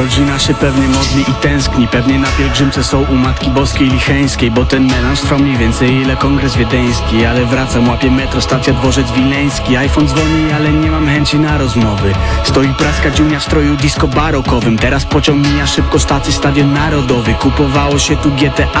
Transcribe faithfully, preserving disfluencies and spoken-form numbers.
Rodzina się pewnie modli i tęskni, pewnie na pielgrzymce są u Matki Boskiej Licheńskiej, bo ten melanż trwa mniej więcej ile kongres wiedeński. Ale wracam, łapię metro, stacja dworzec wileński. iPhone dzwoni, ale nie mam chęci na rozmowy. Stoi praska dziunia w stroju disco barokowym. Teraz pociąg mija szybko, stację Stadion Narodowy. Kupowało się tu G T